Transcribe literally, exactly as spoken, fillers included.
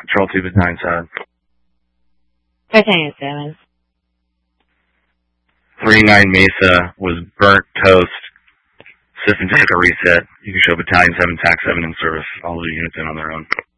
Control two, Battalion seven. Battalion seven. three nine Mesa was burnt toast. System took a reset. You can show Battalion seven, T A C seven in service. All the units in on their own.